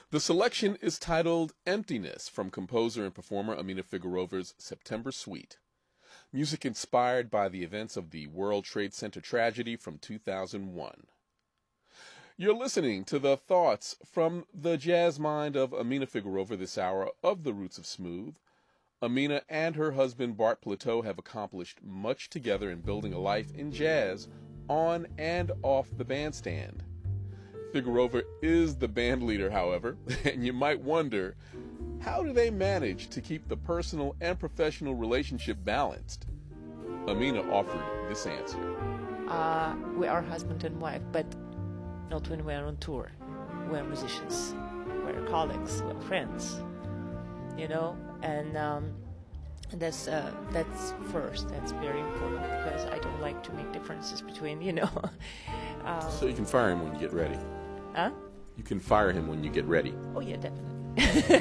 The selection is titled Emptiness from composer and performer Amina Figuerova's September Suite. Music inspired by the events of the World Trade Center tragedy from 2001. You're listening to the thoughts from the jazz mind of Amina Figueroa this hour of The Roots of Smooth. Amina and her husband Bart Plateau have accomplished much together in building a life in jazz on and off the bandstand. Figueroa is the band leader, however, and you might wonder, how do they manage to keep the personal and professional relationship balanced? Amina offered this answer. We are husband and wife, but not when we're on tour. We're musicians, we're colleagues, we're friends, and that's first. That's very important because I don't like to make differences between, So you can fire him when you get ready. Huh? You can fire him when you get ready. Oh, yeah, definitely.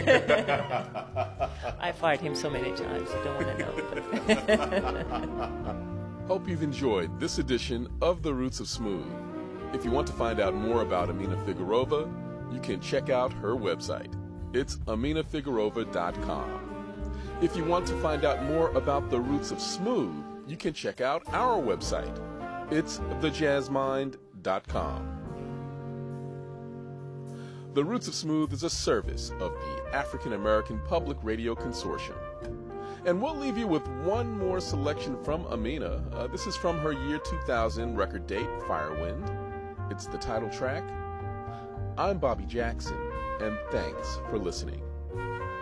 I fired him so many times, I don't want to know. Hope you've enjoyed this edition of The Roots of Smooth. If you want to find out more about Amina Figueroa, you can check out her website. It's aminafigueroa.com. If you want to find out more about The Roots of Smooth, you can check out our website. It's thejazzmind.com. The Roots of Smooth is a service of the African American Public Radio Consortium. And we'll leave you with one more selection from Amina. This is from her year 2000 record date, Firewind. It's the title track. I'm Bobby Jackson, and thanks for listening.